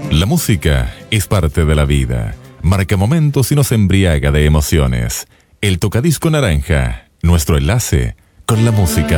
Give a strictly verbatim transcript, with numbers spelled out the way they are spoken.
La música es parte de la vida. Marca momentos y nos embriaga de emociones. El Tocadisco Naranja, nuestro enlace con la música